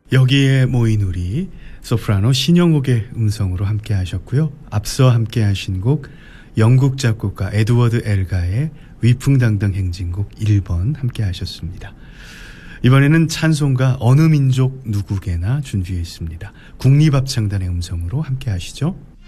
여기에 모인 우리 소프라노 신영옥의 음성으로 함께 하셨고요. 앞서 함께 하신 곡 영국 작곡가 에드워드 엘가의 위풍당당 행진곡 1번 함께 하셨습니다. 이번에는 찬송가 어느 민족 누구게나 준비해 있습니다. 국립합창단의 음성으로 함께 하시죠.